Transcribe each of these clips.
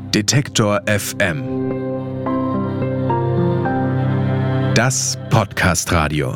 Detektor FM. Das Podcast-Radio.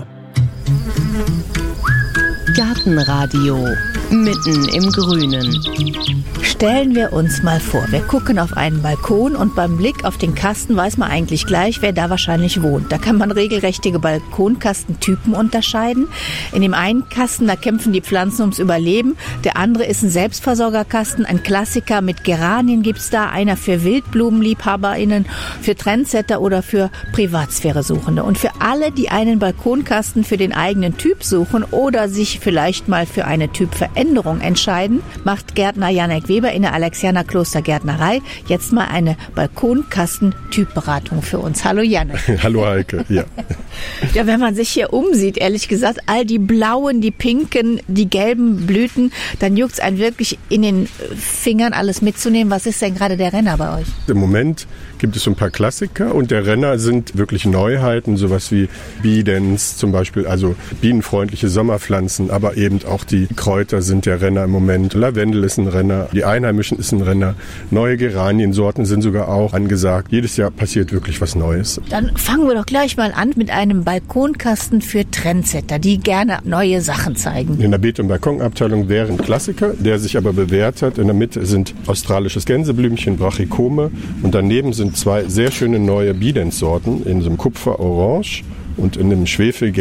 Gartenradio. Mitten im Grünen. Stellen wir uns mal vor, wir gucken auf einen Balkon und beim Blick auf den Kasten weiß man eigentlich gleich, wer da wahrscheinlich wohnt. Da kann man regelrechtige Balkonkastentypen unterscheiden. In dem einen Kasten, da kämpfen die Pflanzen ums Überleben. Der andere ist ein Selbstversorgerkasten, ein Klassiker mit Geranien gibt's da. Einer für WildblumenliebhaberInnen, für Trendsetter oder für Privatsphäre-Suchende. Und für alle, die einen Balkonkasten für den eigenen Typ suchen oder sich vielleicht mal für eine Typveränderung entscheiden, macht Gärtner Janek Weber in der Alexianer Klostergärtnerei jetzt mal eine Balkonkasten-Typberatung für uns. Hallo Janek. Hallo Heike, ja. Ja, wenn man sich hier umsieht, ehrlich gesagt, all die blauen, die pinken, die gelben Blüten, dann juckt's einen wirklich in den Fingern, alles mitzunehmen. Was ist denn gerade der Renner bei euch? Im Moment gibt es so ein paar Klassiker und der Renner sind wirklich Neuheiten, sowas wie Bidens zum Beispiel, also bienenfreundliche Sommerpflanzen, aber eben auch die Kräuter sind der Renner im Moment. Lavendel ist ein Renner, die Einheimischen ist ein Renner, neue Geraniensorten sind sogar auch angesagt. Jedes Jahr passiert wirklich was Neues. Dann fangen wir doch gleich mal an mit einem Balkonkasten für Trendsetter, die gerne neue Sachen zeigen. In der Beet- und Balkonabteilung wäre ein Klassiker, der sich aber bewährt hat. In der Mitte sind australisches Gänseblümchen, Brachychome und daneben sind zwei sehr schöne neue Bidens-Sorten in so einem Kupfer-Orange und in einem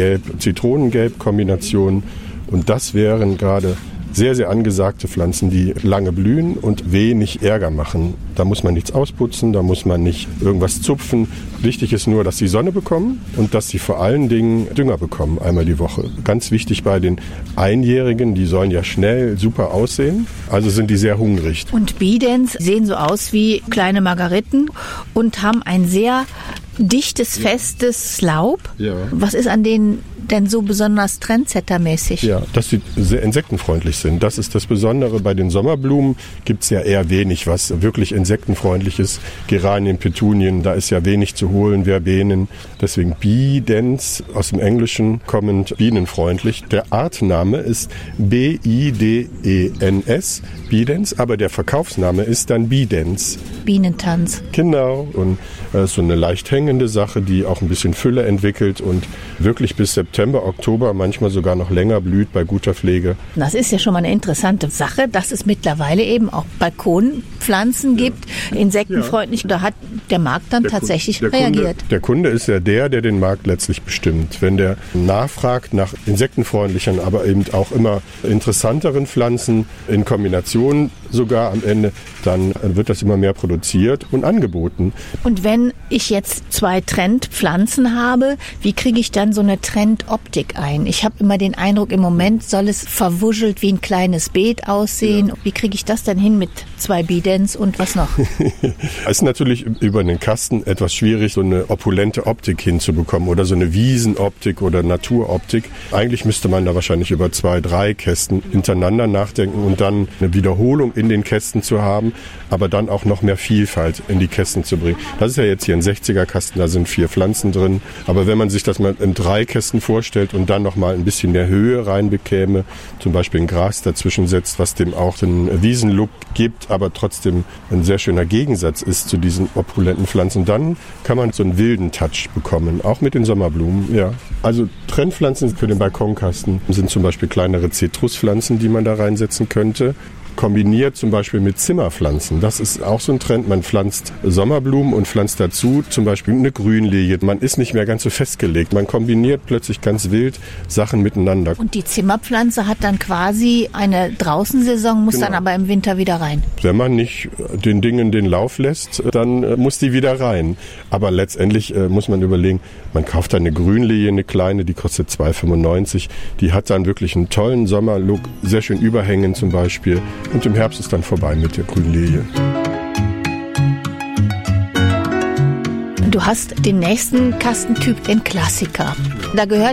Schwefelgelb-Zitronengelb-Kombination. Und das wären gerade sehr, sehr angesagte Pflanzen, die lange blühen und wenig Ärger machen. Da muss man nichts ausputzen, da muss man nicht irgendwas zupfen. Wichtig ist nur, dass sie Sonne bekommen und dass sie vor allen Dingen Dünger bekommen, einmal die Woche. Ganz wichtig bei den Einjährigen, die sollen ja schnell super aussehen, also sind die sehr hungrig. Und Bidens sehen so aus wie kleine Margariten und haben ein sehr dichtes, festes Laub. Ja. Was ist an denen denn so besonders Trendsetter-mäßig? Ja, dass sie sehr insektenfreundlich sind. Das ist das Besondere. Bei den Sommerblumen gibt es ja eher wenig, was wirklich insektenfreundlich ist. Geranien, Petunien, da ist ja wenig zu holen, Verbenen. Deswegen Bidens, aus dem Englischen kommend bienenfreundlich. Der Artname ist B-I-D-E-N-S, Bidens, aber der Verkaufsname ist dann Bidens. Bienentanz. Genau. Und so eine leicht hängende Sache, die auch ein bisschen Fülle entwickelt und wirklich bis September, Oktober, manchmal sogar noch länger blüht bei guter Pflege. Das ist ja schon mal eine interessante Sache, dass es mittlerweile eben auch Balkonpflanzen gibt, insektenfreundlich. Da hat der Markt dann tatsächlich reagiert. Der Kunde ist ja der den Markt letztlich bestimmt. Wenn der nachfragt nach insektenfreundlichen, aber eben auch immer interessanteren Pflanzen in Kombination sogar am Ende, dann wird das immer mehr produziert und angeboten. Und wenn ich jetzt zwei Trendpflanzen habe, wie kriege ich dann so eine Trendoptik ein? Ich habe immer den Eindruck, im Moment soll es verwuschelt wie ein kleines Beet aussehen. Ja. Wie kriege ich das denn hin mit zwei Bidens und was noch? Es ist natürlich über den Kasten etwas schwierig, so eine opulente Optik hinzubekommen oder so eine Wiesenoptik oder Naturoptik. Eigentlich müsste man da wahrscheinlich über 2, 3 Kästen hintereinander nachdenken und dann eine Wiederholung in den Kästen zu haben, aber dann auch noch mehr Vielfalt in die Kästen zu bringen. Das ist ja jetzt hier ein 60er-Kasten, da sind 4 Pflanzen drin. Aber wenn man sich das mal in 3 Kästen vorstellt und dann noch mal ein bisschen mehr Höhe reinbekäme, zum Beispiel ein Gras dazwischen setzt, was dem auch den Wiesenlook gibt, aber trotzdem ein sehr schöner Gegensatz ist zu diesen opulenten Pflanzen, dann kann man so einen wilden Touch bekommen, auch mit den Sommerblumen. Ja. Also Trendpflanzen für den Balkonkasten sind zum Beispiel kleinere Zitruspflanzen, die man da reinsetzen könnte. Kombiniert zum Beispiel mit Zimmerpflanzen. Das ist auch so ein Trend. Man pflanzt Sommerblumen und pflanzt dazu zum Beispiel eine Grünlilie. Man ist nicht mehr ganz so festgelegt. Man kombiniert plötzlich ganz wild Sachen miteinander. Und die Zimmerpflanze hat dann quasi eine Draußensaison, muss dann aber im Winter wieder rein. Wenn man nicht den Dingen den Lauf lässt, dann muss die wieder rein. Aber letztendlich muss man überlegen, man kauft eine Grünlilie, eine kleine, die kostet 2,95. Die hat dann wirklich einen tollen Sommerlook, sehr schön überhängen zum Beispiel. Und im Herbst ist dann vorbei mit der Grünlilie. Du hast den nächsten Kastentyp, den Klassiker. Da gehört ja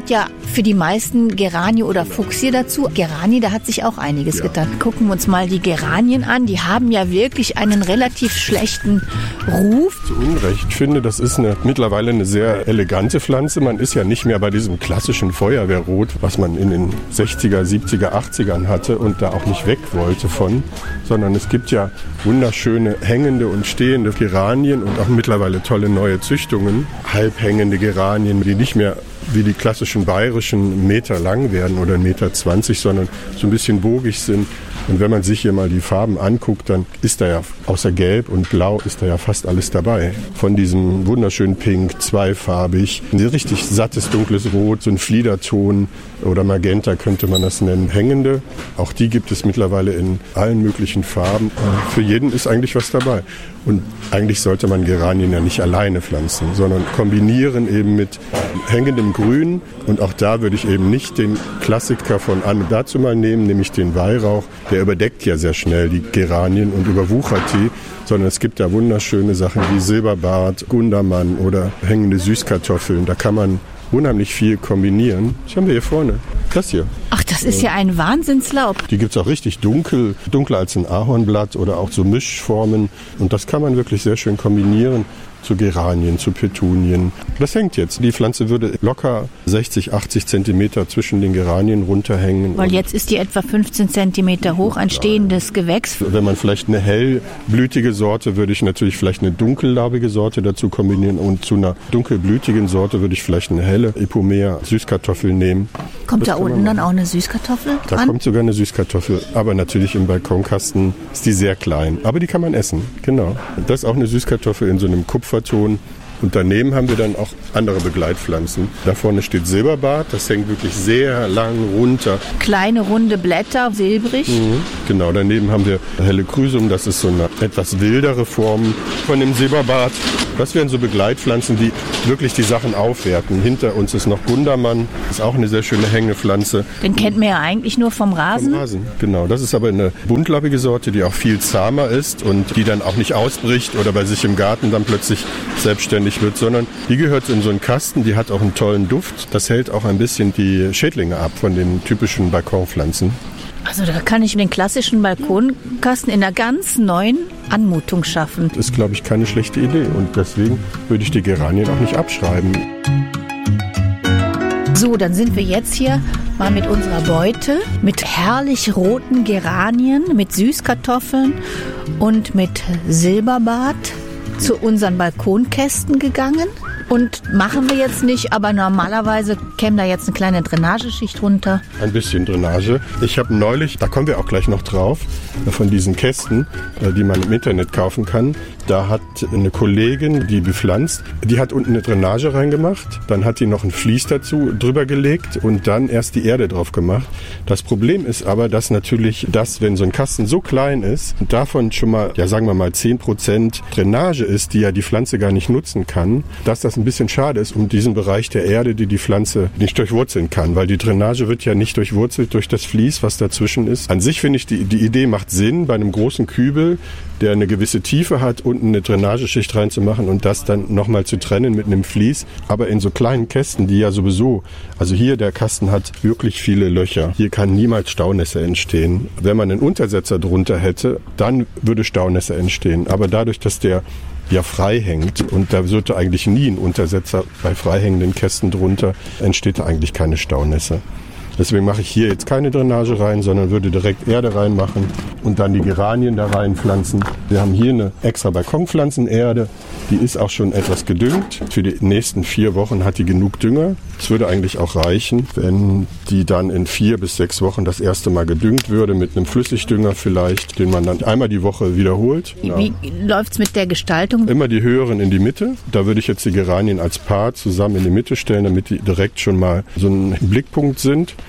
für die meisten Geranie oder Fuchsie dazu. Geranie, da hat sich auch einiges getan. Gucken wir uns mal die Geranien an. Die haben ja wirklich einen relativ schlechten Ruf. Zu Unrecht. Ich finde, das ist mittlerweile eine sehr elegante Pflanze. Man ist ja nicht mehr bei diesem klassischen Feuerwehrrot, was man in den 60er, 70er, 80ern hatte und da auch nicht weg wollte von, sondern es gibt ja wunderschöne hängende und stehende Geranien und auch mittlerweile tolle neue Züchtungen. Halbhängende Geranien, die nicht mehr wie die klassischen bayerischen Meter lang werden oder 1,20 Meter, sondern so ein bisschen bogig sind. Und wenn man sich hier mal die Farben anguckt, dann ist da ja außer Gelb und Blau ist da ja fast alles dabei. Von diesem wunderschönen Pink, zweifarbig, ein richtig sattes, dunkles Rot, so ein Fliederton oder Magenta könnte man das nennen. Hängende, auch die gibt es mittlerweile in allen möglichen Farben. Für jeden ist eigentlich was dabei. Und eigentlich sollte man Geranien ja nicht alleine pflanzen, sondern kombinieren eben mit hängendem Grün. Und auch da würde ich eben nicht den Klassiker von an und dazu mal nehmen, nämlich den Weihrauch. Der überdeckt ja sehr schnell die Geranien und überwuchert die, sondern es gibt da wunderschöne Sachen wie Silberbart, Gundermann oder hängende Süßkartoffeln. Da kann man unheimlich viel kombinieren. Das haben wir hier vorne. Das hier. Ach, das ist ja ein Wahnsinnslaub. Die gibt es auch richtig dunkel, dunkler als ein Ahornblatt oder auch so Mischformen. Und das kann man wirklich sehr schön kombinieren zu Geranien, zu Petunien. Das hängt jetzt. Die Pflanze würde locker 60, 80 Zentimeter zwischen den Geranien runterhängen. Weil jetzt ist die etwa 15 Zentimeter hoch, ein stehendes Gewächs. Wenn man vielleicht eine hellblütige Sorte, würde ich natürlich vielleicht eine dunkellaubige Sorte dazu kombinieren. Und zu einer dunkelblütigen Sorte würde ich vielleicht eine helle Ipomea Süßkartoffel nehmen. Kommt da unten dann auch eine Süßkartoffel dran? Da kommt sogar eine Süßkartoffel. Aber natürlich im Balkonkasten ist die sehr klein. Aber die kann man essen, genau. Das ist auch eine Süßkartoffel in so einem Kupferton. Und daneben haben wir dann auch andere Begleitpflanzen. Da vorne steht Silberbart, das hängt wirklich sehr lang runter. Kleine runde Blätter, silbrig. Genau, daneben haben wir helle Chrysum, das ist so eine etwas wildere Form von dem Silberbart. Das wären so Begleitpflanzen, die wirklich die Sachen aufwerten. Hinter uns ist noch Gundermann, ist auch eine sehr schöne Hängepflanze. Den kennt man ja eigentlich nur vom Rasen. Vom Rasen, genau. Das ist aber eine buntlappige Sorte, die auch viel zahmer ist und die dann auch nicht ausbricht oder bei sich im Garten dann plötzlich selbstständig wird, sondern die gehört in so einen Kasten, die hat auch einen tollen Duft. Das hält auch ein bisschen die Schädlinge ab von den typischen Balkonpflanzen. Also da kann ich den klassischen Balkonkasten in einer ganz neuen Anmutung schaffen. Das ist, glaube ich, keine schlechte Idee und deswegen würde ich die Geranien auch nicht abschreiben. So, dann sind wir jetzt hier mal mit unserer Beute, mit herrlich roten Geranien, mit Süßkartoffeln und mit Silberbart zu unseren Balkonkästen gegangen. Und machen wir jetzt nicht, aber normalerweise käme da jetzt eine kleine Drainageschicht runter. Ein bisschen Drainage. Ich habe neulich, da kommen wir auch gleich noch drauf, von diesen Kästen, die man im Internet kaufen kann. Da hat eine Kollegin, die bepflanzt, die hat unten eine Drainage reingemacht, dann hat die noch ein Vlies dazu drüber gelegt und dann erst die Erde drauf gemacht. Das Problem ist aber, dass natürlich wenn so ein Kasten so klein ist und davon schon mal, ja sagen wir mal 10% Drainage ist, die ja die Pflanze gar nicht nutzen kann, dass das ein bisschen schade ist um diesen Bereich der Erde, die Pflanze nicht durchwurzeln kann, weil die Drainage wird ja nicht durchwurzelt durch das Vlies, was dazwischen ist. An sich finde ich, die Idee macht Sinn, bei einem großen Kübel, der eine gewisse Tiefe hat, unten eine Drainageschicht reinzumachen und das dann nochmal zu trennen mit einem Vlies. Aber in so kleinen Kästen, die ja sowieso, also hier der Kasten hat wirklich viele Löcher. Hier kann niemals Staunässe entstehen. Wenn man einen Untersetzer drunter hätte, dann würde Staunässe entstehen. Aber dadurch, dass der ja frei hängt und da sollte eigentlich nie ein Untersetzer bei freihängenden Kästen drunter, entsteht da eigentlich keine Staunässe. Deswegen mache ich hier jetzt keine Drainage rein, sondern würde direkt Erde reinmachen und dann die Geranien da reinpflanzen. Wir haben hier eine extra Balkonpflanzenerde, die ist auch schon etwas gedüngt. Für die nächsten 4 Wochen hat die genug Dünger. Es würde eigentlich auch reichen, wenn die dann in 4 bis 6 Wochen das erste Mal gedüngt würde, mit einem Flüssigdünger vielleicht, den man dann einmal die Woche wiederholt. Wie läuft's mit der Gestaltung? Immer die höheren in die Mitte. Da würde ich jetzt die Geranien als Paar zusammen in die Mitte stellen, damit die direkt schon mal so ein Blickpunkt sind.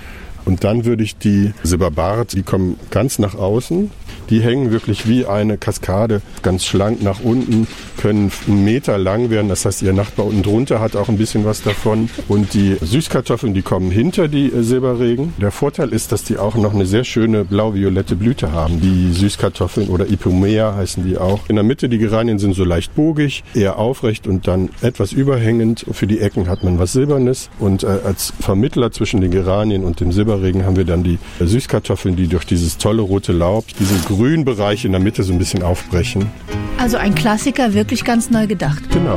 Und dann würde ich die Silberbart, die kommen ganz nach außen. Die hängen wirklich wie eine Kaskade ganz schlank nach unten, können 1 Meter lang werden. Das heißt, ihr Nachbar unten drunter hat auch ein bisschen was davon. Und die Süßkartoffeln, die kommen hinter die Silberregen. Der Vorteil ist, dass die auch noch eine sehr schöne blau-violette Blüte haben. Die Süßkartoffeln oder Ipomea heißen die auch. In der Mitte, die Geranien sind so leicht bogig, eher aufrecht und dann etwas überhängend. Für die Ecken hat man was Silbernes. Und als Vermittler zwischen den Geranien und dem Silberregen haben wir dann die Süßkartoffeln, die durch dieses tolle rote Laub, diesen grünen Bereich in der Mitte so ein bisschen aufbrechen. Also ein Klassiker, wirklich ganz neu gedacht. Genau.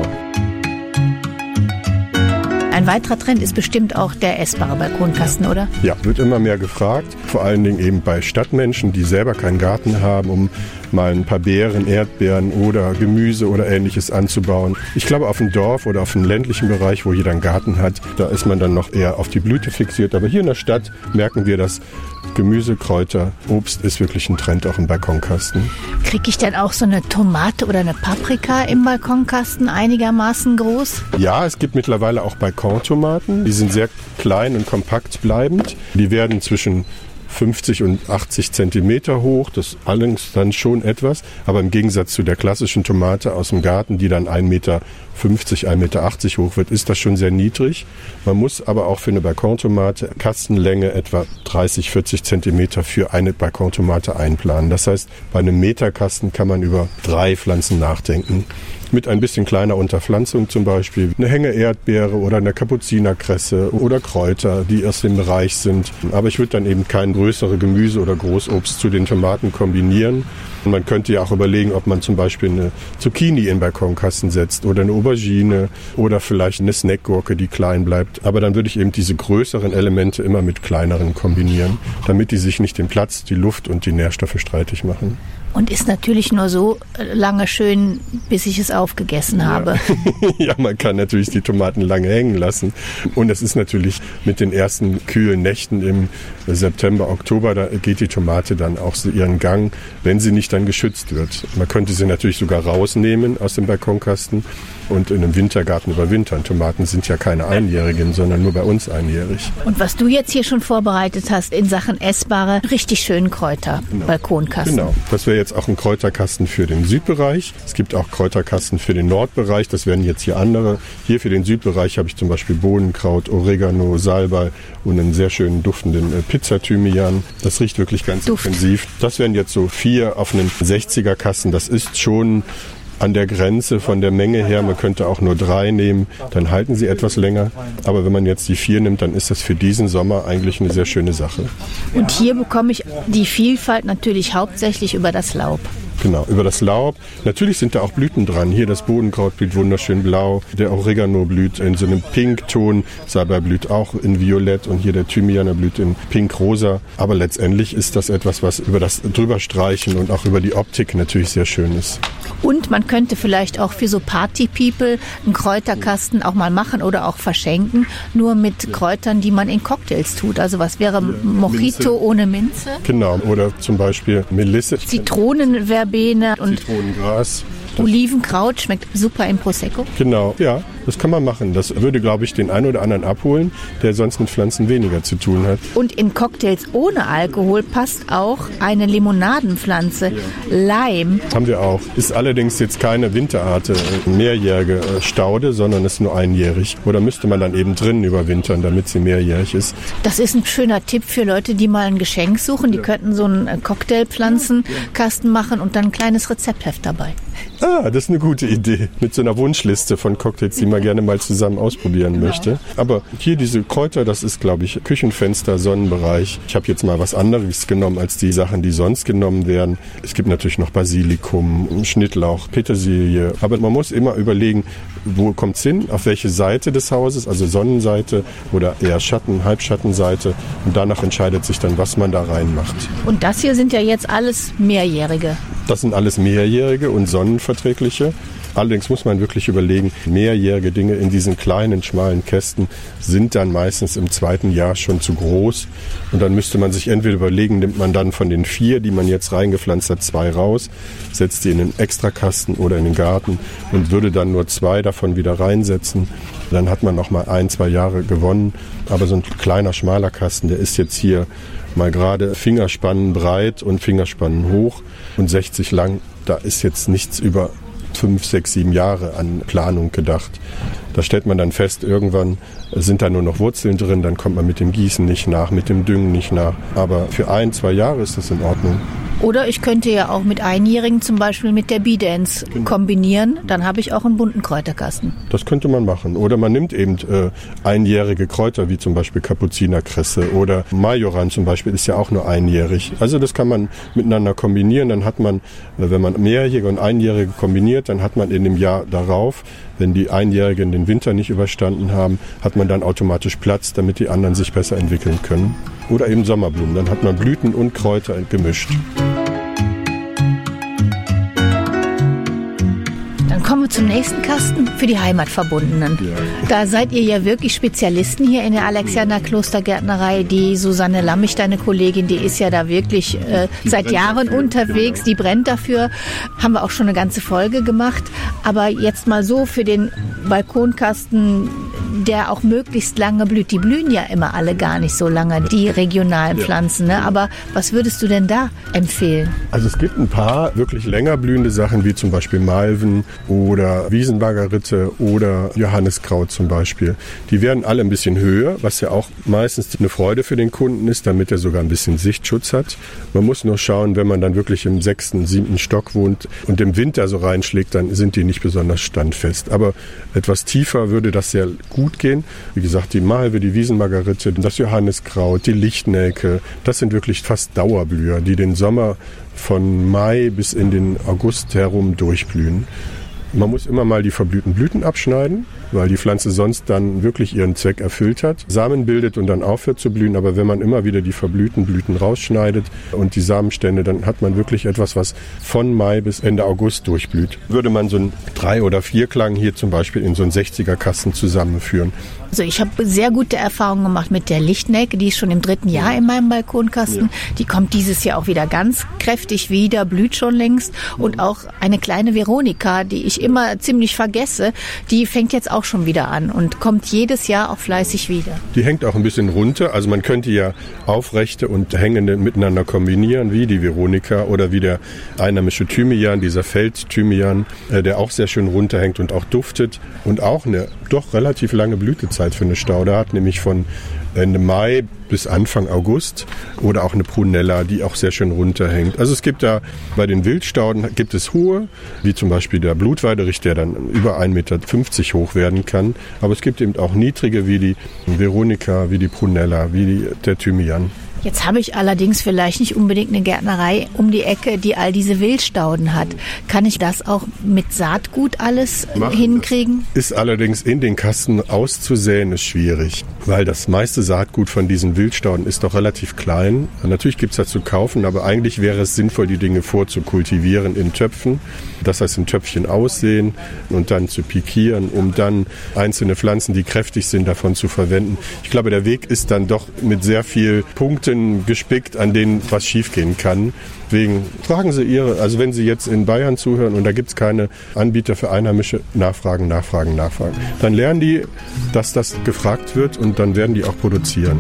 Ein weiterer Trend ist bestimmt auch der essbare Balkonkasten, oder? Ja, wird immer mehr gefragt. Vor allen Dingen eben bei Stadtmenschen, die selber keinen Garten haben, um mal ein paar Beeren, Erdbeeren oder Gemüse oder Ähnliches anzubauen. Ich glaube, auf dem Dorf oder auf dem ländlichen Bereich, wo jeder einen Garten hat, da ist man dann noch eher auf die Blüte fixiert. Aber hier in der Stadt merken wir, dass Gemüse, Kräuter, Obst ist wirklich ein Trend auch im Balkonkasten. Kriege ich dann auch so eine Tomate oder eine Paprika im Balkonkasten einigermaßen groß? Ja, es gibt mittlerweile auch Balkontomaten. Die sind sehr klein und kompakt bleibend. Die werden zwischen 50 und 80 Zentimeter hoch, das allerdings dann schon etwas, aber im Gegensatz zu der klassischen Tomate aus dem Garten, die dann 1,50 Meter, 1,80 Meter hoch wird, ist das schon sehr niedrig. Man muss aber auch für eine Balkontomate Kastenlänge etwa 30, 40 Zentimeter für eine Balkontomate einplanen. Das heißt, bei einem Meterkasten kann man über 3 Pflanzen nachdenken. Mit ein bisschen kleiner Unterpflanzung zum Beispiel eine Hänge-Erdbeere oder eine Kapuzinerkresse oder Kräuter, die aus dem Bereich sind. Aber ich würde dann eben kein größere Gemüse oder Großobst zu den Tomaten kombinieren. Und man könnte ja auch überlegen, ob man zum Beispiel eine Zucchini in den Balkonkasten setzt oder eine Aubergine oder vielleicht eine Snackgurke, die klein bleibt. Aber dann würde ich eben diese größeren Elemente immer mit kleineren kombinieren, damit die sich nicht den Platz, die Luft und die Nährstoffe streitig machen. Und ist natürlich nur so lange schön, bis ich es aufgegessen habe. Ja, man kann natürlich die Tomaten lange hängen lassen. Und es ist natürlich mit den ersten kühlen Nächten im September, Oktober, da geht die Tomate dann auch so ihren Gang, wenn sie nicht dann geschützt wird. Man könnte sie natürlich sogar rausnehmen aus dem Balkonkasten und in einem Wintergarten überwintern. Tomaten sind ja keine Einjährigen, sondern nur bei uns einjährig. Und was du jetzt hier schon vorbereitet hast in Sachen essbare, richtig schönen Kräuter, genau. Balkonkasten. Genau, das wäre jetzt auch ein Kräuterkasten für den Südbereich. Es gibt auch Kräuterkasten für den Nordbereich, das wären jetzt hier andere. Hier für den Südbereich habe ich zum Beispiel Bohnenkraut, Oregano, Salbei und einen sehr schönen duftenden Pizzathymian. Das riecht wirklich ganz intensiv. Das wären jetzt so 4 auf einen 60er-Kasten. Das ist schon an der Grenze von der Menge her. Man könnte auch nur 3 nehmen, dann halten sie etwas länger. Aber wenn man jetzt die 4 nimmt, dann ist das für diesen Sommer eigentlich eine sehr schöne Sache. Und hier bekomme ich die Vielfalt natürlich hauptsächlich über das Laub. Genau, über das Laub. Natürlich sind da auch Blüten dran. Hier das Bodenkraut blüht wunderschön blau. Der Oregano blüht in so einem Pinkton. Salbei blüht auch in Violett. Und hier der Thymian blüht in Pink-Rosa. Aber letztendlich ist das etwas, was über das Drüberstreichen und auch über die Optik natürlich sehr schön ist. Und man könnte vielleicht auch für so Party-People einen Kräuterkasten auch mal machen oder auch verschenken. Nur mit Kräutern, die man in Cocktails tut. Also was wäre Mojito Minze. Ohne Minze? Genau, oder zum Beispiel Melisse. Zitronenverbene und Zitronengras. Olivenkraut schmeckt super im Prosecco. Genau, ja, das kann man machen. Das würde, glaube ich, den einen oder anderen abholen, der sonst mit Pflanzen weniger zu tun hat. Und in Cocktails ohne Alkohol passt auch eine Limonadenpflanze, Leim. Haben wir auch. Ist allerdings jetzt keine winterharte, mehrjährige Staude, sondern ist nur einjährig. Oder müsste man dann eben drinnen überwintern, damit sie mehrjährig ist. Das ist ein schöner Tipp für Leute, die mal ein Geschenk suchen. Die könnten so einen Cocktailpflanzenkasten machen und dann ein kleines Rezeptheft dabei. Ah, das ist eine gute Idee. Mit so einer Wunschliste von Cocktails, die man gerne mal zusammen ausprobieren möchte. Aber hier diese Kräuter, das ist, glaube ich, Küchenfenster, Sonnenbereich. Ich habe jetzt mal was anderes genommen als die Sachen, die sonst genommen werden. Es gibt natürlich noch Basilikum, Schnittlauch, Petersilie. Aber man muss immer überlegen, wo kommt's hin, auf welche Seite des Hauses, also Sonnenseite oder eher Schatten, Halbschattenseite. Und danach entscheidet sich dann, was man da reinmacht. Und das hier sind ja jetzt alles Mehrjährige. Das sind alles Mehrjährige und Sonnenverträgliche. Allerdings muss man wirklich überlegen, mehrjährige Dinge in diesen kleinen, schmalen Kästen sind dann meistens im zweiten Jahr schon zu groß. Und dann müsste man sich entweder überlegen, nimmt man dann von den 4, die man jetzt reingepflanzt hat, 2 raus, setzt die in den Extrakasten oder in den Garten und würde dann nur 2 davon wieder reinsetzen. Dann hat man noch mal 1-2 Jahre gewonnen. Aber so ein kleiner, schmaler Kasten, der ist jetzt hier mal gerade Fingerspannen breit und Fingerspannen hoch und 60 lang. Da ist jetzt nichts über 5, 6, 7 Jahre an Planung gedacht. Da stellt man dann fest, irgendwann sind da nur noch Wurzeln drin, dann kommt man mit dem Gießen nicht nach, mit dem Düngen nicht nach. Aber für 1-2 Jahre ist das in Ordnung. Oder ich könnte ja auch mit Einjährigen zum Beispiel mit der Bidance kombinieren. Dann habe ich auch einen bunten Kräuterkasten. Das könnte man machen. Oder man nimmt eben einjährige Kräuter, wie zum Beispiel Kapuzinerkresse oder Majoran zum Beispiel, ist ja auch nur einjährig. Also das kann man miteinander kombinieren. Dann hat man, wenn man mehrjährige und einjährige kombiniert, dann hat man in dem Jahr darauf, wenn die Einjährigen den Winter nicht überstanden haben, hat man dann automatisch Platz, damit die anderen sich besser entwickeln können. Oder eben Sommerblumen. Dann hat man Blüten und Kräuter gemischt. Dann kommen wir zum nächsten Kasten für die Heimatverbundenen. Ja. Da seid ihr ja wirklich Spezialisten hier in der Alexiander Klostergärtnerei. Die Susanne Lammich, deine Kollegin, die ist ja da wirklich seit Jahren unterwegs. Die brennt dafür. Haben wir auch schon eine ganze Folge gemacht. Aber jetzt mal so für den Balkonkasten, der auch möglichst lange blüht. Die blühen ja immer alle gar nicht so lange, die regionalen Pflanzen. Ne? Aber was würdest du denn da empfehlen? Also es gibt ein paar wirklich länger blühende Sachen, wie zum Beispiel Malven oder Wiesenmargerite oder Johanniskraut zum Beispiel. Die werden alle ein bisschen höher, was ja auch meistens eine Freude für den Kunden ist, damit er sogar ein bisschen Sichtschutz hat. Man muss nur schauen, wenn man dann wirklich im 6., 7. Stock wohnt und im Winter so reinschlägt, dann sind die nicht besonders standfest. Aber etwas tiefer würde das sehr gut gehen. Wie gesagt, die Malve, die Wiesenmargerite, das Johanniskraut, die Lichtnelke, das sind wirklich fast Dauerblüher, die den Sommer von Mai bis in den August herum durchblühen. Man muss immer mal die verblühten Blüten abschneiden, weil die Pflanze sonst dann wirklich ihren Zweck erfüllt hat, Samen bildet und dann aufhört zu blühen. Aber wenn man immer wieder die verblühten Blüten rausschneidet und die Samenstände, dann hat man wirklich etwas, was von Mai bis Ende August durchblüht. Würde man so einen 3- oder 4-Klang hier zum Beispiel in so einen 60er-Kasten zusammenführen. Also ich habe sehr gute Erfahrungen gemacht mit der Lichtnelke, die ist schon im 3. Jahr in meinem Balkonkasten. Ja. Die kommt dieses Jahr auch wieder ganz kräftig wieder, blüht schon längst. Und auch eine kleine Veronika, die ich immer ziemlich vergesse, die fängt jetzt auch schon wieder an und kommt jedes Jahr auch fleißig wieder. Die hängt auch ein bisschen runter, also man könnte ja aufrechte und hängende miteinander kombinieren, wie die Veronika oder wie der einheimische Thymian, dieser Feldthymian, der auch sehr schön runterhängt und auch duftet und auch eine doch relativ lange Blütezeit für eine Staude hat, nämlich von Ende Mai bis Anfang August, oder auch eine Prunella, die auch sehr schön runterhängt. Also es gibt da bei den Wildstauden gibt es hohe, wie zum Beispiel der Blutweiderich, der dann über 1,50 Meter hoch werden kann. Aber es gibt eben auch niedrige wie die Veronika, wie die Prunella, wie der Thymian. Jetzt habe ich allerdings vielleicht nicht unbedingt eine Gärtnerei um die Ecke, die all diese Wildstauden hat. Kann ich das auch mit Saatgut alles hinkriegen? Ist allerdings in den Kasten auszusäen, ist schwierig, weil das meiste Saatgut von diesen Wildstauden ist doch relativ klein. Natürlich gibt es das zu kaufen, aber eigentlich wäre es sinnvoll, die Dinge vorzukultivieren in Töpfen. Das heißt, in Töpfchen aussehen und dann zu pikieren, um dann einzelne Pflanzen, die kräftig sind, davon zu verwenden. Ich glaube, der Weg ist dann doch mit sehr viel Punkten gespickt, an denen was schiefgehen kann. Deswegen fragen Sie also wenn Sie jetzt in Bayern zuhören und da gibt es keine Anbieter für Einheimische, nachfragen. Dann lernen die, dass das gefragt wird und dann werden die auch produzieren.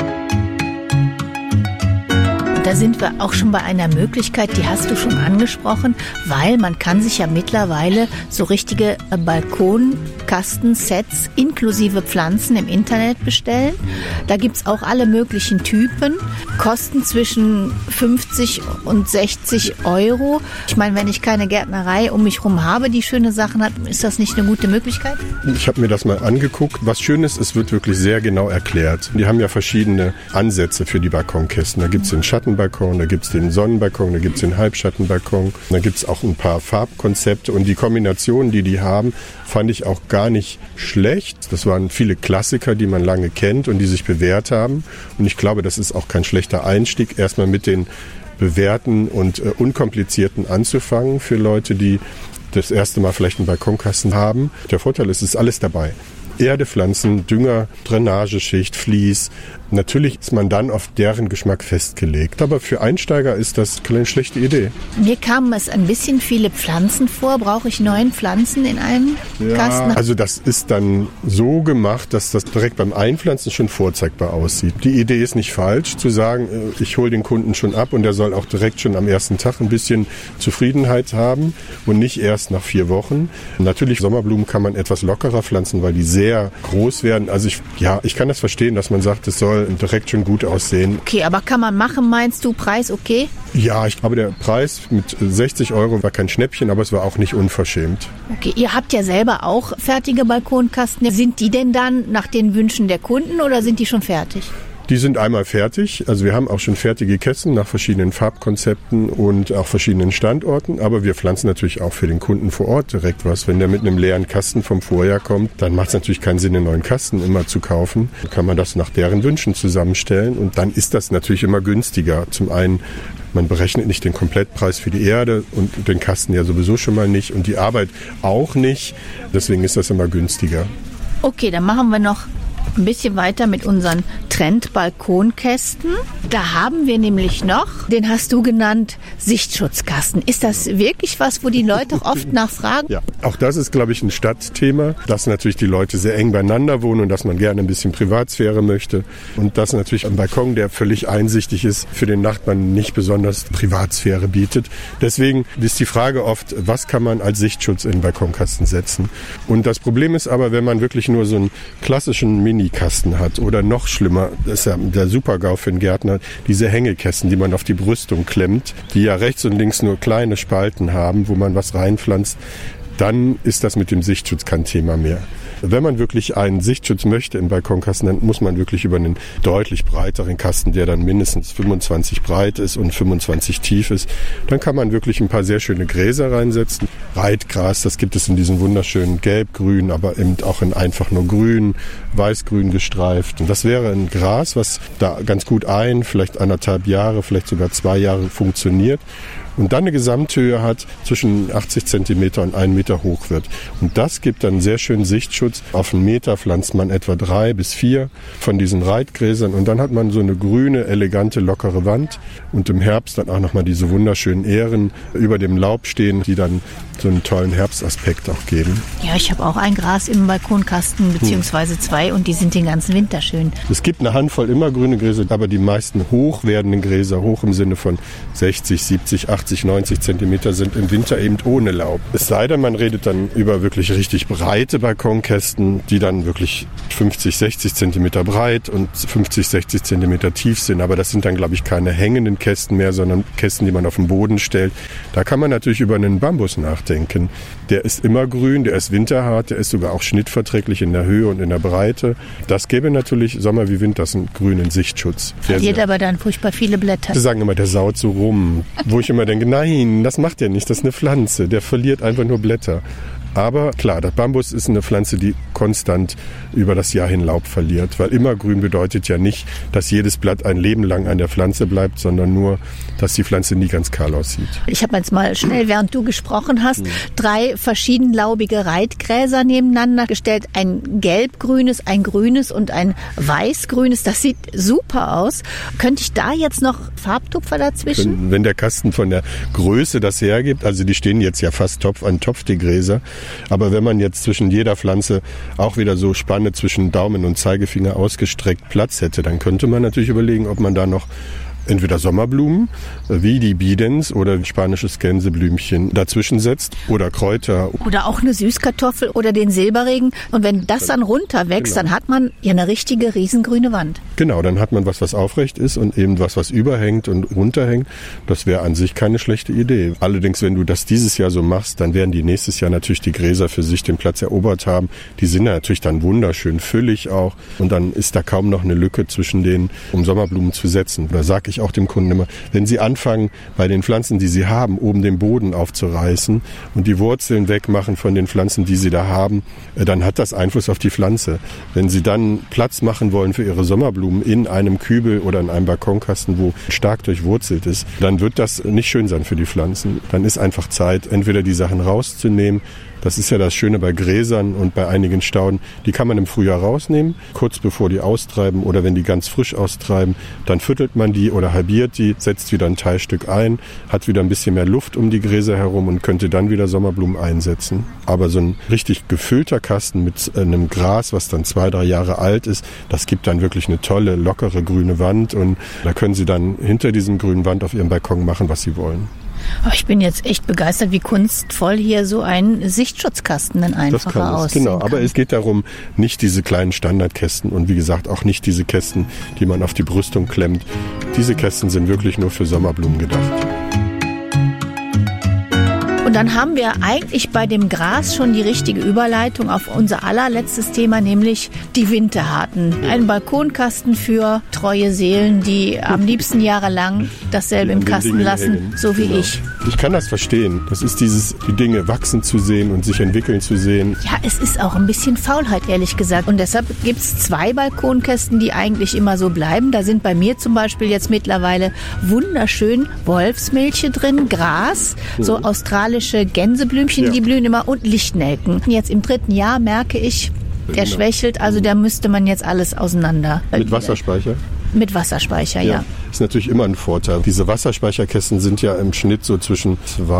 Da sind wir auch schon bei einer Möglichkeit, die hast du schon angesprochen, weil man kann sich ja mittlerweile so richtige Balkonkastensets inklusive Pflanzen im Internet bestellen. Da gibt es auch alle möglichen Typen, kosten zwischen 50 und 60 Euro. Ich meine, wenn ich keine Gärtnerei um mich herum habe, die schöne Sachen hat, ist das nicht eine gute Möglichkeit? Ich habe mir das mal angeguckt. Was schön ist, es wird wirklich sehr genau erklärt. Die haben ja verschiedene Ansätze für die Balkonkästen. Da gibt es den Schattenbalkon, da gibt es den Sonnenbalkon, da gibt es den Halbschattenbalkon. Da gibt es auch ein paar Farbkonzepte und die Kombinationen, die haben, fand ich auch gar nicht schlecht. Das waren viele Klassiker, die man lange kennt und die sich bewährt haben. Und ich glaube, das ist auch kein schlechter Einstieg, erstmal mit den bewährten und unkomplizierten anzufangen für Leute, die das erste Mal vielleicht einen Balkonkasten haben. Der Vorteil ist, es ist alles dabei. Erde, Pflanzen, Dünger, Drainageschicht, Vlies. Natürlich ist man dann auf deren Geschmack festgelegt. Aber für Einsteiger ist das keine schlechte Idee. Mir kamen es ein bisschen viele Pflanzen vor. Brauche ich 9 Pflanzen in einem Kasten? Also das ist dann so gemacht, dass das direkt beim Einpflanzen schon vorzeigbar aussieht. Die Idee ist nicht falsch, zu sagen, ich hole den Kunden schon ab und der soll auch direkt schon am ersten Tag ein bisschen Zufriedenheit haben und nicht erst nach 4 Wochen. Natürlich, Sommerblumen kann man etwas lockerer pflanzen, weil die sehr groß werden. Also ich kann das verstehen, dass man sagt, es soll direkt schon gut aussehen. Okay, aber kann man machen, meinst du, Preis okay? Ja, ich glaube, der Preis mit 60 € war kein Schnäppchen, aber es war auch nicht unverschämt. Okay, ihr habt ja selber auch fertige Balkonkasten. Sind die denn dann nach den Wünschen der Kunden oder sind die schon fertig? Die sind einmal fertig. Also wir haben auch schon fertige Kästen nach verschiedenen Farbkonzepten und auch verschiedenen Standorten. Aber wir pflanzen natürlich auch für den Kunden vor Ort direkt was. Wenn der mit einem leeren Kasten vom Vorjahr kommt, dann macht es natürlich keinen Sinn, einen neuen Kasten immer zu kaufen. Dann kann man das nach deren Wünschen zusammenstellen und dann ist das natürlich immer günstiger. Zum einen, man berechnet nicht den Komplettpreis für die Erde und den Kasten ja sowieso schon mal nicht und die Arbeit auch nicht. Deswegen ist das immer günstiger. Okay, dann machen wir noch ein bisschen weiter mit unseren Trend-Balkonkästen. Da haben wir nämlich noch, den hast du genannt, Sichtschutzkasten. Ist das wirklich was, wo die Leute auch oft nachfragen? Ja, auch das ist, glaube ich, ein Stadtthema, dass natürlich die Leute sehr eng beieinander wohnen und dass man gerne ein bisschen Privatsphäre möchte. Und dass natürlich ein Balkon, der völlig einsichtig ist, für den Nachbarn nicht besonders Privatsphäre bietet. Deswegen ist die Frage oft, was kann man als Sichtschutz in den Balkonkasten setzen? Und das Problem ist aber, wenn man wirklich nur so einen klassischen Minikasten hat oder noch schlimmer, das ist ja der Super-GAU für den Gärtner, diese Hängekästen, die man auf die Brüstung klemmt, die ja rechts und links nur kleine Spalten haben, wo man was reinpflanzt, dann ist das mit dem Sichtschutz kein Thema mehr. Wenn man wirklich einen Sichtschutz möchte im Balkonkasten, dann muss man wirklich über einen deutlich breiteren Kasten, der dann mindestens 25 breit ist und 25 tief ist. Dann kann man wirklich ein paar sehr schöne Gräser reinsetzen. Reitgras, das gibt es in diesem wunderschönen Gelb-Grün, aber eben auch in einfach nur Grün, Weiß-Grün gestreift. Und das wäre ein Gras, was da ganz gut vielleicht 1,5 Jahre, vielleicht sogar 2 Jahre funktioniert. Und dann eine Gesamthöhe hat zwischen 80 cm und 1 Meter hoch wird. Und das gibt dann sehr schönen Sichtschutz. Auf 1 Meter pflanzt man etwa 3 bis 4 von diesen Reitgräsern und dann hat man so eine grüne, elegante, lockere Wand und im Herbst dann auch nochmal diese wunderschönen Ähren über dem Laub stehen, die dann so einen tollen Herbstaspekt auch geben. Ja, ich habe auch ein Gras im Balkonkasten, beziehungsweise 2 und die sind den ganzen Winter schön. Es gibt eine Handvoll immergrüne Gräser, aber die meisten hoch werdenden Gräser, hoch im Sinne von 60, 70, 80, 90 Zentimeter sind im Winter eben ohne Laub. Es sei denn, man redet dann über wirklich richtig breite Balkonkästen, die dann wirklich 50, 60 Zentimeter breit und 50, 60 Zentimeter tief sind. Aber das sind dann, glaube ich, keine hängenden Kästen mehr, sondern Kästen, die man auf den Boden stellt. Da kann man natürlich über einen Bambus nachdenken. Der ist immergrün, der ist winterhart, der ist sogar auch schnittverträglich in der Höhe und in der Breite. Das gäbe natürlich Sommer wie Winter einen grünen Sichtschutz. Verliert aber dann furchtbar viele Blätter. Sie sagen immer, der saut so rum. Wo ich immer denke, nein, das macht er nicht, das ist eine Pflanze. Der verliert einfach nur Blätter. Aber klar, der Bambus ist eine Pflanze, die konstant über das Jahr hin Laub verliert. Weil immergrün bedeutet ja nicht, dass jedes Blatt ein Leben lang an der Pflanze bleibt, sondern nur, dass die Pflanze nie ganz kahl aussieht. Ich habe jetzt mal schnell, während du gesprochen hast, 3 verschiedenlaubige Reitgräser nebeneinander gestellt. Ein gelbgrünes, ein grünes und ein weißgrünes. Das sieht super aus. Könnte ich da jetzt noch Farbtupfer dazwischen? Wenn der Kasten von der Größe das hergibt, also die stehen jetzt ja fast Topf an Topf, die Gräser. Aber wenn man jetzt zwischen jeder Pflanze auch wieder so Spanne zwischen Daumen und Zeigefinger ausgestreckt Platz hätte, dann könnte man natürlich überlegen, ob man da noch entweder Sommerblumen, wie die Bidens oder ein spanisches Gänseblümchen dazwischen setzt oder Kräuter. Oder auch eine Süßkartoffel oder den Silberregen. Und wenn das dann runterwächst, dann hat man ja eine richtige riesengrüne Wand. Genau, dann hat man was aufrecht ist und eben was überhängt und runterhängt. Das wäre an sich keine schlechte Idee. Allerdings, wenn du das dieses Jahr so machst, dann werden die nächstes Jahr natürlich die Gräser für sich den Platz erobert haben. Die sind natürlich dann wunderschön füllig auch. Und dann ist da kaum noch eine Lücke zwischen denen, um Sommerblumen zu setzen. Da sage ich auch dem Kunden immer, wenn Sie anfangen, bei den Pflanzen, die Sie haben, oben den Boden aufzureißen und die Wurzeln wegmachen von den Pflanzen, die Sie da haben, dann hat das Einfluss auf die Pflanze. Wenn Sie dann Platz machen wollen für Ihre Sommerblumen in einem Kübel oder in einem Balkonkasten, wo stark durchwurzelt ist, dann wird das nicht schön sein für die Pflanzen. Dann ist einfach Zeit, entweder die Sachen rauszunehmen. Das ist ja das Schöne bei Gräsern und bei einigen Stauden. Die kann man im Frühjahr rausnehmen, kurz bevor die austreiben oder wenn die ganz frisch austreiben. Dann füttelt man die oder halbiert die, setzt wieder ein Teilstück ein, hat wieder ein bisschen mehr Luft um die Gräser herum und könnte dann wieder Sommerblumen einsetzen. Aber so ein richtig gefüllter Kasten mit einem Gras, was dann 2-3 Jahre alt ist, das gibt dann wirklich eine tolle, lockere grüne Wand. Und da können Sie dann hinter diesem grünen Wand auf Ihrem Balkon machen, was Sie wollen. Aber ich bin jetzt echt begeistert, wie kunstvoll hier so ein Sichtschutzkasten dann einfacher aussehen kann. Genau, aber es geht darum, nicht diese kleinen Standardkästen und wie gesagt auch nicht diese Kästen, die man auf die Brüstung klemmt. Diese Kästen sind wirklich nur für Sommerblumen gedacht. Und dann haben wir eigentlich bei dem Gras schon die richtige Überleitung auf unser allerletztes Thema, nämlich die Winterharten. Ein Balkonkasten für treue Seelen, die am liebsten jahrelang dasselbe im Kasten lassen, so wie ich. Ich kann das verstehen. Das ist die Dinge wachsen zu sehen und sich entwickeln zu sehen. Ja, es ist auch ein bisschen Faulheit, ehrlich gesagt. Und deshalb gibt es 2 Balkonkästen, die eigentlich immer so bleiben. Da sind bei mir zum Beispiel jetzt mittlerweile wunderschön Wolfsmilche drin, Gras, so australische Gänseblümchen, die blühen immer, und Lichtnelken. Jetzt im 3. Jahr merke ich, der schwächelt, also da müsste man jetzt alles auseinander. Mit Wasserspeicher? Mit Wasserspeicher, ja. Ist natürlich immer ein Vorteil. Diese Wasserspeicherkästen sind ja im Schnitt so zwischen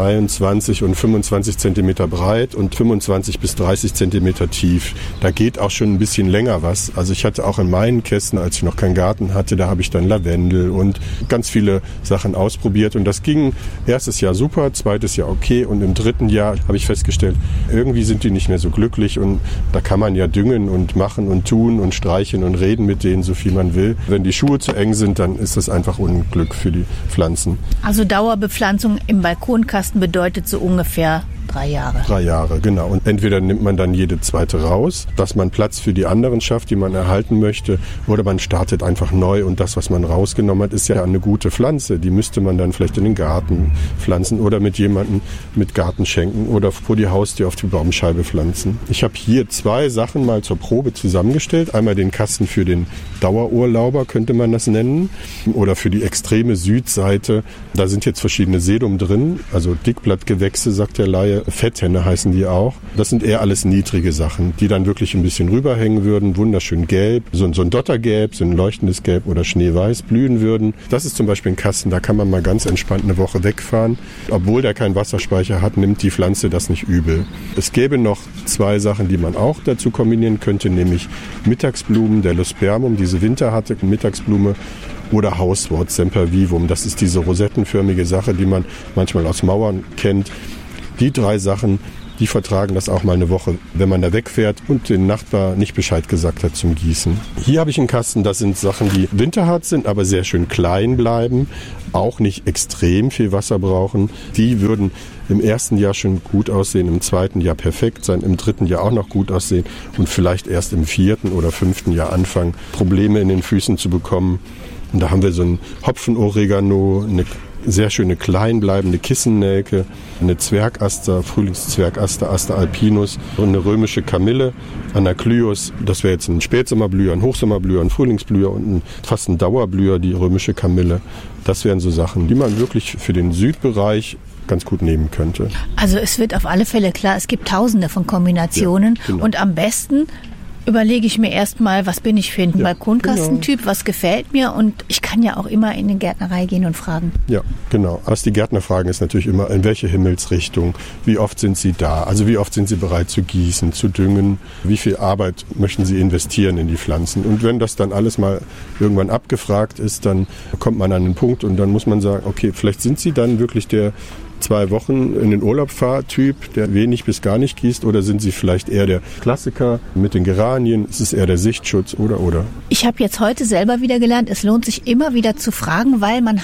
22 und 25 Zentimeter breit und 25 bis 30 Zentimeter tief. Da geht auch schon ein bisschen länger was. Also ich hatte auch in meinen Kästen, als ich noch keinen Garten hatte, da habe ich dann Lavendel und ganz viele Sachen ausprobiert. Und das ging erstes Jahr super, zweites Jahr okay. Und im 3. Jahr habe ich festgestellt, irgendwie sind die nicht mehr so glücklich. Und da kann man ja düngen und machen und tun und streichen und reden mit denen, so viel man will. Wenn die Schuhe zu eng sind, dann ist das einfach Unglück für die Pflanzen. Also Dauerbepflanzung im Balkonkasten bedeutet so ungefähr 3 Jahre. 3 Jahre, genau. Und entweder nimmt man dann jede zweite raus, dass man Platz für die anderen schafft, die man erhalten möchte, oder man startet einfach neu und das, was man rausgenommen hat, ist ja eine gute Pflanze. Die müsste man dann vielleicht in den Garten pflanzen oder mit jemandem mit Garten schenken oder vor die Haustür auf die Baumscheibe pflanzen. Ich habe hier 2 Sachen mal zur Probe zusammengestellt. Einmal den Kasten für den Dauerurlauber, könnte man das nennen, oder für die extreme Südseite. Da sind jetzt verschiedene Sedum drin, also Dickblattgewächse, sagt der Laie. Fetthenne heißen die auch. Das sind eher alles niedrige Sachen, die dann wirklich ein bisschen rüberhängen würden, wunderschön gelb, so ein Dottergelb, so ein leuchtendes Gelb oder schneeweiß blühen würden. Das ist zum Beispiel ein Kasten, da kann man mal ganz entspannt eine Woche wegfahren. Obwohl der keinen Wasserspeicher hat, nimmt die Pflanze das nicht übel. Es gäbe noch 2 Sachen, die man auch dazu kombinieren könnte, nämlich Mittagsblumen, der Lyspermum, diese winterharte Mittagsblume, oder Hauswort, Sempervivum. Das ist diese rosettenförmige Sache, die man manchmal aus Mauern kennt. Die 3 Sachen, die vertragen das auch mal eine Woche, wenn man da wegfährt und den Nachbar nicht Bescheid gesagt hat zum Gießen. Hier habe ich einen Kasten, das sind Sachen, die winterhart sind, aber sehr schön klein bleiben, auch nicht extrem viel Wasser brauchen. Die würden im 1. Jahr schon gut aussehen, im 2. Jahr perfekt sein, im 3. Jahr auch noch gut aussehen und vielleicht erst im 4. oder 5. Jahr anfangen, Probleme in den Füßen zu bekommen. Und da haben wir so ein Hopfenoregano, eine sehr schöne klein bleibende Kissennelke, eine Zwergaster, Frühlingszwergaster, Aster alpinus und eine römische Kamille, Anaclyus. Das wäre jetzt ein Spätsommerblüher, ein Hochsommerblüher, ein Frühlingsblüher und fast ein Dauerblüher, die römische Kamille. Das wären so Sachen, die man wirklich für den Südbereich ganz gut nehmen könnte. Also es wird auf alle Fälle klar, es gibt Tausende von Kombinationen, ja, genau. Und am besten überlege ich mir erstmal, was bin ich für ein Balkonkastentyp, genau. Was gefällt mir, und ich kann ja auch immer in die Gärtnerei gehen und fragen. Ja, genau. Was die Gärtner fragen, ist natürlich immer, in welche Himmelsrichtung, wie oft sind sie da, also wie oft sind sie bereit zu gießen, zu düngen, wie viel Arbeit möchten sie investieren in die Pflanzen. Und wenn das dann alles mal irgendwann abgefragt ist, dann kommt man an den Punkt und dann muss man sagen, okay, vielleicht sind sie dann wirklich der 2 Wochen in den Urlaub Fahrtyp, der wenig bis gar nicht gießt, oder sind Sie vielleicht eher der Klassiker mit den Geranien? Ist es eher der Sichtschutz oder? Ich habe jetzt heute selber wieder gelernt, es lohnt sich immer wieder zu fragen, weil man hat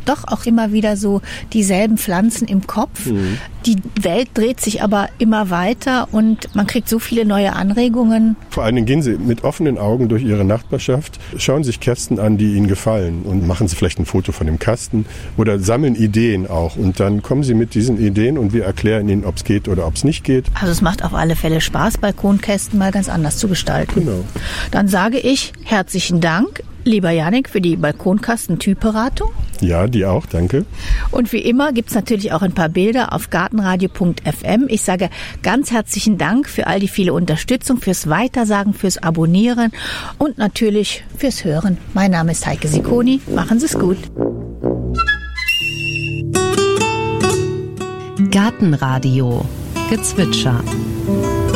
doch auch immer wieder so dieselben Pflanzen im Kopf. Die Welt dreht sich aber immer weiter und man kriegt so viele neue Anregungen. Vor allen Dingen gehen Sie mit offenen Augen durch Ihre Nachbarschaft, schauen sich Kästen an, die Ihnen gefallen und machen Sie vielleicht ein Foto von dem Kasten oder sammeln Ideen auch. Und dann kommen Sie mit diesen Ideen und wir erklären Ihnen, ob es geht oder ob es nicht geht. Also es macht auf alle Fälle Spaß, Balkonkästen mal ganz anders zu gestalten. Genau. Dann sage ich herzlichen Dank, lieber Jannik, für die Balkonkasten-Typberatung. Ja, die auch, danke. Und wie immer gibt's natürlich auch ein paar Bilder auf gartenradio.fm. Ich sage ganz herzlichen Dank für all die viele Unterstützung, fürs Weitersagen, fürs Abonnieren und natürlich fürs Hören. Mein Name ist Heike Sicconi. Machen Sie es gut. Gartenradio Gezwitscher.